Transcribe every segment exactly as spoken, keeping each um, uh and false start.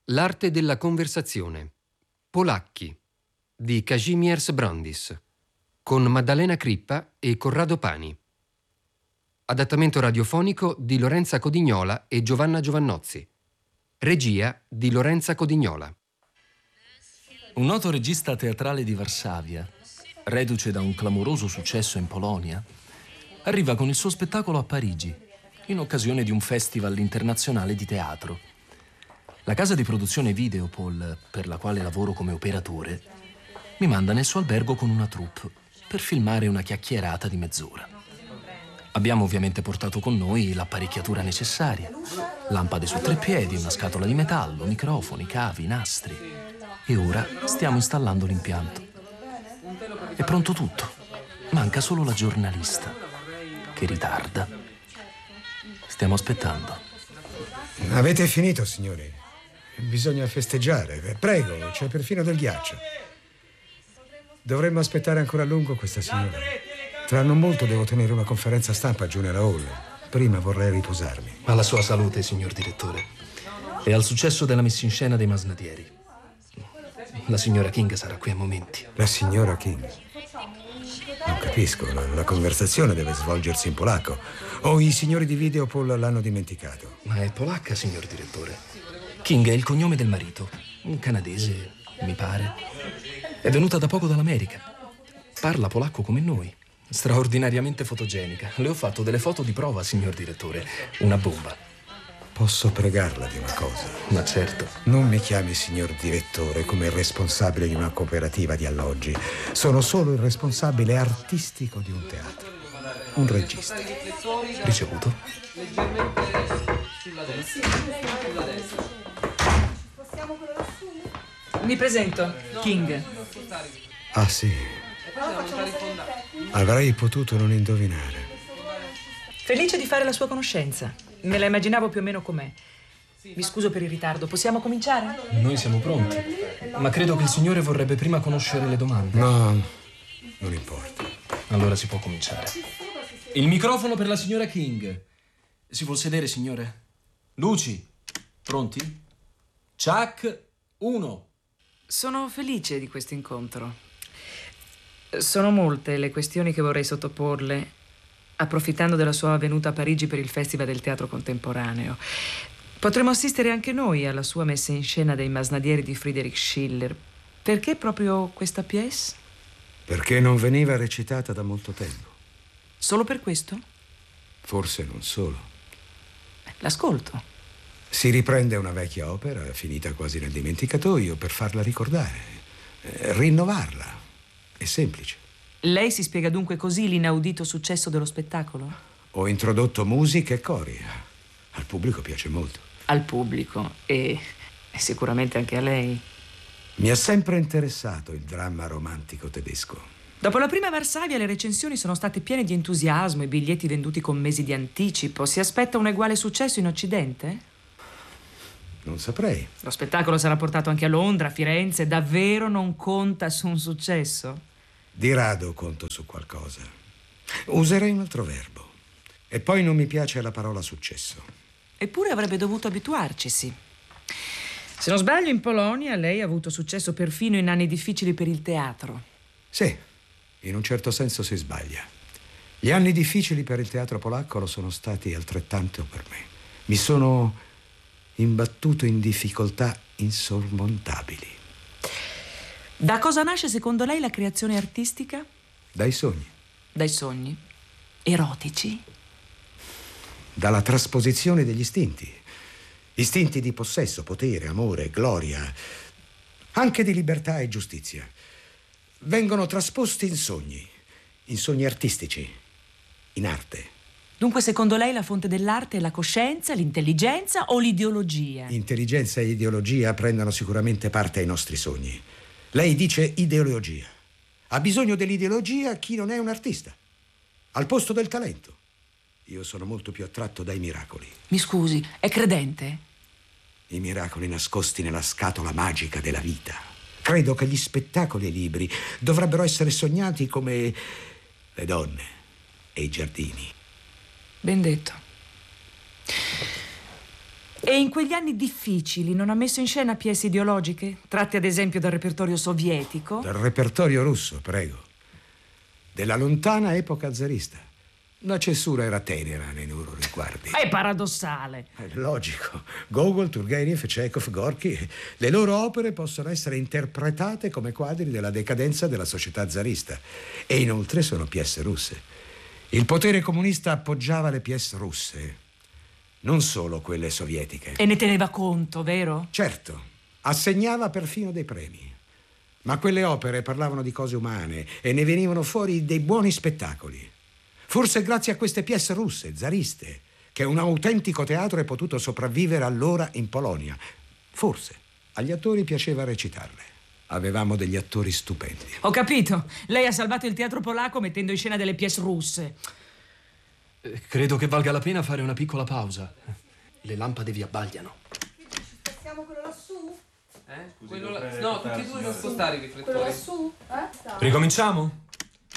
L'arte della conversazione. Polacchi di Kazimierz Brandis con Maddalena Crippa e Corrado Pani. Adattamento radiofonico di Lorenza Codignola e Giovanna Giovannozzi. Regia di Lorenza Codignola. Un noto regista teatrale di Varsavia, reduce da un clamoroso successo in Polonia, arriva con il suo spettacolo a Parigi in occasione di un festival internazionale di teatro. La casa di produzione Videopol, per la quale lavoro come operatore, mi manda nel suo albergo con una troupe per filmare una chiacchierata di mezz'ora. Abbiamo ovviamente portato con noi l'apparecchiatura necessaria: lampade su tre piedi, una scatola di metallo, microfoni, cavi, nastri. E ora stiamo installando l'impianto. È pronto tutto. Manca solo la giornalista, che ritarda. Stiamo aspettando. Avete finito, signori? Bisogna festeggiare. Prego, c'è perfino del ghiaccio. Dovremmo aspettare ancora a lungo questa signora. Tra non molto devo tenere una conferenza stampa giù nella hall. Prima vorrei riposarmi. Alla sua salute, signor direttore. E al successo della messa in scena dei Masnadieri. La signora King sarà qui a momenti. La signora King? Non capisco. La, la conversazione deve svolgersi in polacco. O i signori di Videopol l'hanno dimenticato? Ma è polacca, signor direttore. King è il cognome del marito. Un canadese, mi pare. È venuta da poco dall'America. Parla polacco come noi. Straordinariamente fotogenica. Le ho fatto delle foto di prova, signor direttore. Una bomba. Posso pregarla di una cosa? Ma certo. Non mi chiami signor direttore come il responsabile di una cooperativa di alloggi. Sono solo il responsabile artistico di un teatro. Un regista. Ricevuto. Mi presento, King. Ah, sì. Avrei potuto non indovinare. Felice di fare la sua conoscenza. Me la immaginavo più o meno com'è. Mi scuso per il ritardo. Possiamo cominciare? Noi siamo pronti. Ma credo che il signore vorrebbe prima conoscere le domande. No, non importa. Allora si può cominciare. Il microfono per la signora King. Si vuol sedere, signore? Luci, pronti? Chuck, uno. Sono felice di questo incontro. Sono molte le questioni che vorrei sottoporle, approfittando della sua venuta a Parigi per il Festival del Teatro Contemporaneo. Potremmo assistere anche noi alla sua messa in scena dei Masnadieri di Friedrich Schiller. Perché proprio questa pièce? Perché non veniva recitata da molto tempo. Solo per questo? Forse non solo. L'ascolto. Si riprende una vecchia opera, finita quasi nel dimenticatoio, per farla ricordare, eh, rinnovarla. È semplice. Lei si spiega dunque così l'inaudito successo dello spettacolo? Ho introdotto musica e cori. Al pubblico piace molto. Al pubblico e, e sicuramente anche a lei. Mi ha sempre interessato il dramma romantico tedesco. Dopo la prima Varsavia le recensioni sono state piene di entusiasmo, i biglietti venduti con mesi di anticipo. Si aspetta un uguale successo in Occidente? Non saprei. Lo spettacolo sarà portato anche a Londra, a Firenze. Davvero non conta su un successo? Di rado conto su qualcosa. Userei un altro verbo. E poi non mi piace la parola successo. Eppure avrebbe dovuto abituarcisi. Se non sbaglio, in Polonia lei ha avuto successo perfino in anni difficili per il teatro. Sì, in un certo senso si sbaglia. Gli anni difficili per il teatro polacco lo sono stati altrettanto per me. Mi sono imbattuto in difficoltà insormontabili. Da cosa nasce secondo lei la creazione artistica? Dai sogni. Dai sogni? Erotici? Dalla trasposizione degli istinti. Istinti di possesso, potere, amore, gloria, anche di libertà e giustizia. Vengono trasposti in sogni, in sogni artistici, in arte. Dunque, secondo lei, la fonte dell'arte è la coscienza, l'intelligenza o l'ideologia? Intelligenza e ideologia prendono sicuramente parte ai nostri sogni. Lei dice ideologia. Ha bisogno dell'ideologia chi non è un artista. Al posto del talento. Io sono molto più attratto dai miracoli. Mi scusi, è credente? I miracoli nascosti nella scatola magica della vita. Credo che gli spettacoli e i libri dovrebbero essere sognati come le donne e i giardini. Ben detto. E in quegli anni difficili non ha messo in scena pièce ideologiche? Tratte ad esempio dal repertorio sovietico? Dal repertorio russo, prego. Della lontana epoca zarista. La censura era tenera nei loro riguardi. È paradossale. È logico. Gogol, Turgenev, Chekhov, Gorky, le loro opere possono essere interpretate come quadri della decadenza della società zarista. E inoltre sono pièce russe. Il potere comunista appoggiava le pièce russe, non solo quelle sovietiche. E ne teneva conto, vero? Certo, assegnava perfino dei premi. Ma quelle opere parlavano di cose umane e ne venivano fuori dei buoni spettacoli. Forse grazie a queste pièce russe, zariste, che un autentico teatro è potuto sopravvivere allora in Polonia. Forse agli attori piaceva recitarle. Avevamo degli attori stupendi. Ho capito. Lei ha salvato il teatro polacco mettendo in scena delle pièce russe. Eh, credo che valga la pena fare una piccola pausa. Le lampade vi abbagliano. Siamo quello lassù? Eh? Quello la... No, tutti e due non spostare i riflettori. Quello lassù? Eh? Ricominciamo?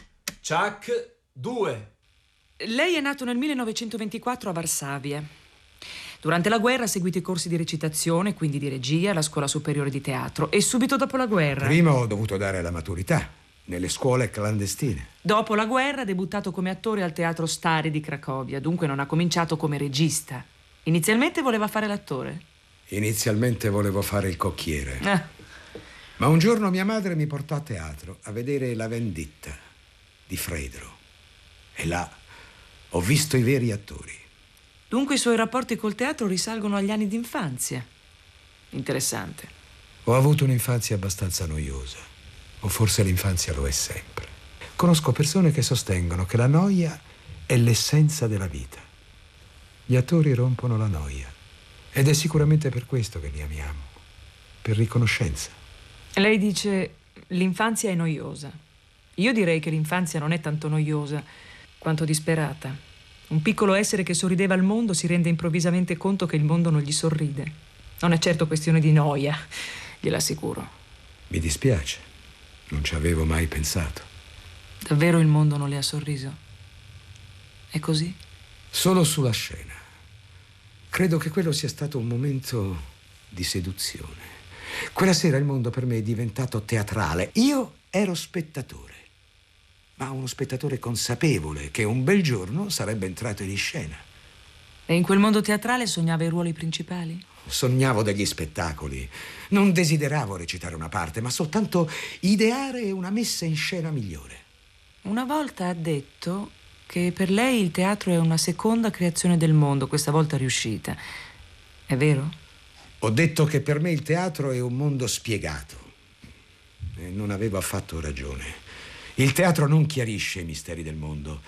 Ciak, due. Lei è nato nel millenovecentoventiquattro a Varsavia. Durante la guerra ha seguito i corsi di recitazione, quindi di regia, alla scuola superiore di teatro. E subito dopo la guerra... Prima ho dovuto dare la maturità, nelle scuole clandestine. Dopo la guerra ha debuttato come attore al Teatro Stari di Cracovia, dunque non ha cominciato come regista. Inizialmente voleva fare l'attore. Inizialmente volevo fare il cocchiere. Eh. Ma un giorno mia madre mi portò a teatro a vedere La vendetta di Fredro. E là ho visto i veri attori. Dunque i suoi rapporti col teatro risalgono agli anni d'infanzia. Interessante. Ho avuto un'infanzia abbastanza noiosa. O forse l'infanzia lo è sempre. Conosco persone che sostengono che la noia è l'essenza della vita. Gli attori rompono la noia. Ed è sicuramente per questo che li amiamo. Per riconoscenza. Lei dice l'infanzia è noiosa. Io direi che l'infanzia non è tanto noiosa quanto disperata. Un piccolo essere che sorrideva al mondo si rende improvvisamente conto che il mondo non gli sorride. Non è certo questione di noia, gliel'assicuro. Mi dispiace. Non ci avevo mai pensato. Davvero il mondo non le ha sorriso? È così? Solo sulla scena. Credo che quello sia stato un momento di seduzione. Quella sera il mondo per me è diventato teatrale. Io ero spettatore. Ma uno spettatore consapevole che un bel giorno sarebbe entrato in scena. E in quel mondo teatrale sognava i ruoli principali? Sognavo degli spettacoli. Non desideravo recitare una parte, ma soltanto ideare una messa in scena migliore. Una volta ha detto che per lei il teatro è una seconda creazione del mondo, questa volta riuscita. È vero? Ho detto che per me il teatro è un mondo spiegato. E non avevo affatto ragione. Il teatro non chiarisce i misteri del mondo,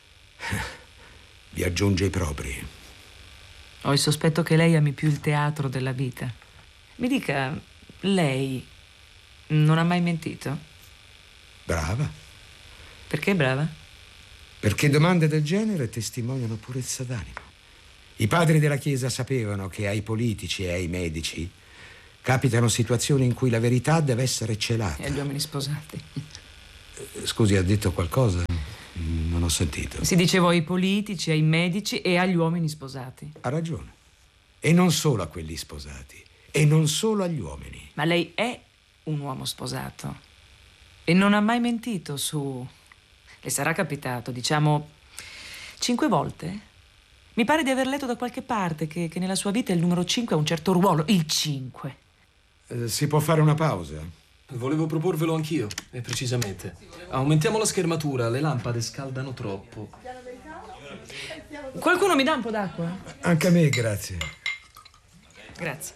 vi aggiunge i propri. Ho il sospetto che lei ami più il teatro della vita. Mi dica, lei non ha mai mentito? Brava. Perché brava? Perché domande del genere testimoniano purezza d'animo. I padri della Chiesa sapevano che ai politici e ai medici capitano situazioni in cui la verità deve essere celata. E agli uomini sposati. Scusi, ha detto qualcosa? Non ho sentito. Si diceva ai politici, ai medici e agli uomini sposati. Ha ragione. E non solo a quelli sposati. E non solo agli uomini. Ma lei è un uomo sposato. E non ha mai mentito su... Le sarà capitato, diciamo, cinque volte? Mi pare di aver letto da qualche parte che, che nella sua vita il numero cinque ha un certo ruolo. Il cinque. Eh, si può fare una pausa? Volevo proporvelo anch'io, e precisamente. Aumentiamo la schermatura, le lampade scaldano troppo. Qualcuno mi dà un po' d'acqua? Anche a me, grazie. Grazie.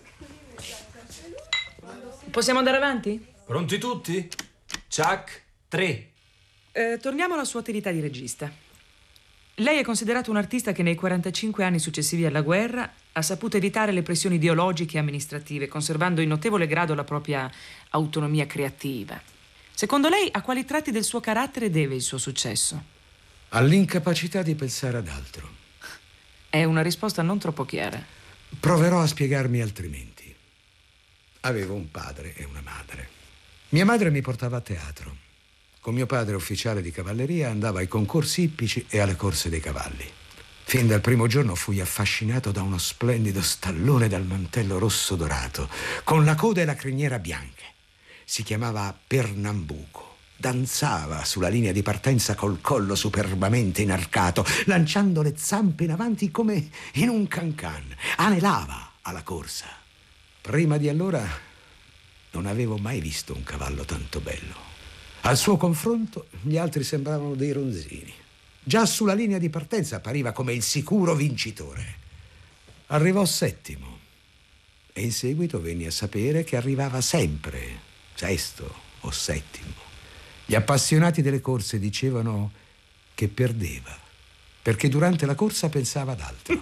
Possiamo andare avanti? Pronti tutti? Ciak, tre. Eh, torniamo alla sua attività di regista. Lei è considerato un artista che nei quarantacinque anni successivi alla guerra ha saputo evitare le pressioni ideologiche e amministrative, conservando in notevole grado la propria autonomia creativa. Secondo lei, a quali tratti del suo carattere deve il suo successo? All'incapacità di pensare ad altro. È una risposta non troppo chiara. Proverò a spiegarmi altrimenti. Avevo un padre e una madre. Mia madre mi portava a teatro. Con mio padre, ufficiale di cavalleria, andava ai concorsi ippici e alle corse dei cavalli. Fin dal primo giorno fui affascinato da uno splendido stallone dal mantello rosso dorato, con la coda e la criniera bianche. Si chiamava Pernambuco. Danzava sulla linea di partenza col collo superbamente inarcato, lanciando le zampe in avanti come in un cancan. Anelava alla corsa. Prima di allora non avevo mai visto un cavallo tanto bello. Al suo confronto gli altri sembravano dei ronzini. Già sulla linea di partenza appariva come il sicuro vincitore. Arrivò settimo e in seguito venni a sapere che arrivava sempre sesto o settimo. Gli appassionati delle corse dicevano che perdeva perché durante la corsa pensava ad altro.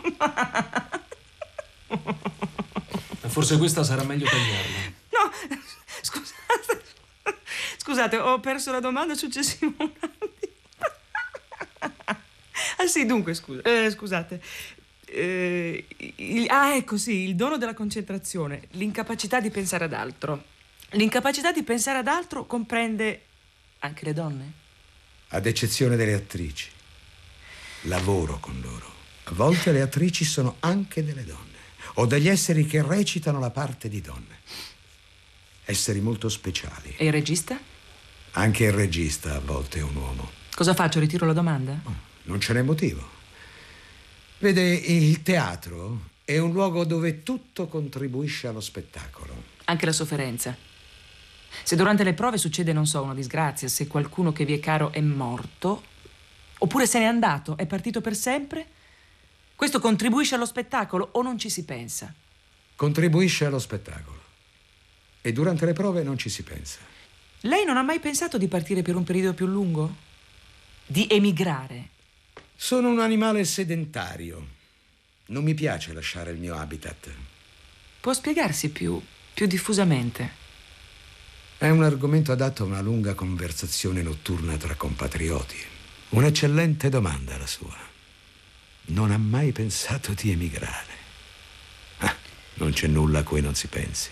Forse questa sarà meglio tagliarla. No, scusate. Scusate, ho perso la domanda successiva un attimo. Ah sì, dunque, scusa, eh, scusate. Eh, il, ah, ecco, sì, il dono della concentrazione, l'incapacità di pensare ad altro. L'incapacità di pensare ad altro comprende anche le donne? Ad eccezione delle attrici. Lavoro con loro. A volte le attrici sono anche delle donne, o degli esseri che recitano la parte di donne. Esseri molto speciali. E il regista? Anche il regista a volte è un uomo. Cosa faccio? Ritiro la domanda? Non ce n'è motivo. Vede, il teatro è un luogo dove tutto contribuisce allo spettacolo. Anche la sofferenza. Se durante le prove succede, non so, una disgrazia, se qualcuno che vi è caro è morto, oppure se n'è andato, è partito per sempre, questo contribuisce allo spettacolo o non ci si pensa? Contribuisce allo spettacolo. E durante le prove non ci si pensa. Lei non ha mai pensato di partire per un periodo più lungo? Di emigrare? Sono un animale sedentario. Non mi piace lasciare il mio habitat. Può spiegarsi più, più diffusamente? È un argomento adatto a una lunga conversazione notturna tra compatrioti. Un'eccellente domanda la sua. Non ha mai pensato di emigrare. Ah, non c'è nulla a cui non si pensi.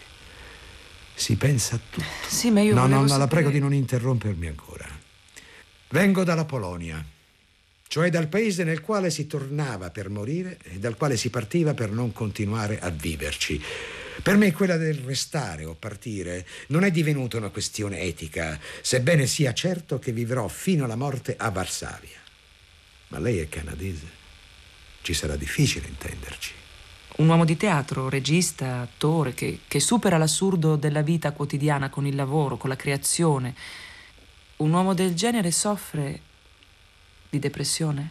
Si pensa a tutto. Sì, ma io No, volevo no, no, sapere... la prego di non interrompermi ancora. Vengo dalla Polonia, cioè dal paese nel quale si tornava per morire e dal quale si partiva per non continuare a viverci. Per me quella del restare o partire non è divenuta una questione etica, sebbene sia certo che vivrò fino alla morte a Varsavia. Ma lei è canadese. Ci sarà difficile intenderci. Un uomo di teatro, regista, attore, che, che supera l'assurdo della vita quotidiana con il lavoro, con la creazione. Un uomo del genere soffre di depressione?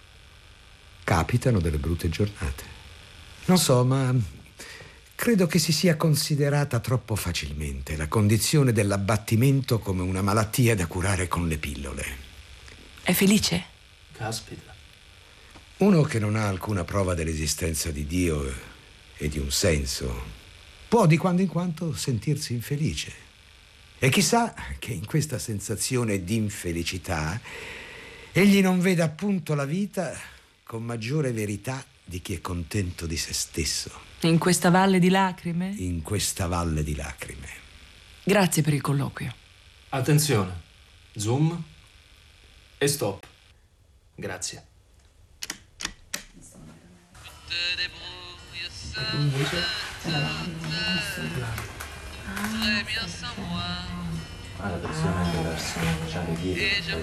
Capitano delle brutte giornate. Non so, ma credo che si sia considerata troppo facilmente la condizione dell'abbattimento come una malattia da curare con le pillole. È felice? Caspita. Uno che non ha alcuna prova dell'esistenza di Dio e di un senso può di quando in quando sentirsi infelice. E chissà che in questa sensazione di infelicità egli non veda appunto la vita con maggiore verità di chi è contento di se stesso. In questa valle di lacrime? In questa valle di lacrime. Grazie per il colloquio. Attenzione. Zoom e stop. Grazie. Ah, la pressione è diversa. C'ha le dietro.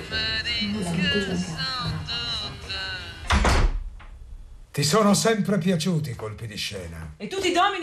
Ti sono sempre piaciuti i colpi di scena. E tu ti domini